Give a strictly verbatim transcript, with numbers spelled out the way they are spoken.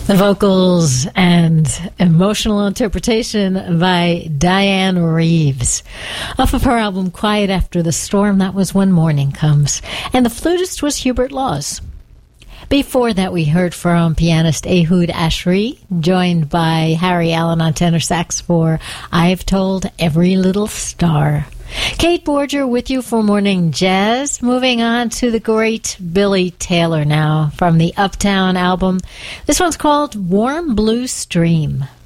The vocals and emotional interpretation by Diane Reeves. Off of her album Quiet After the Storm, that was When Morning Comes. And the flutist was Hubert Laws. Before that, we heard from pianist Ehud Ashri, joined by Harry Allen on tenor sax for I've Told Every Little Star. Kate Borger with you for Morning Jazz. Moving on to the great Billy Taylor now from the Uptown album. This one's called Warm Blue Stream.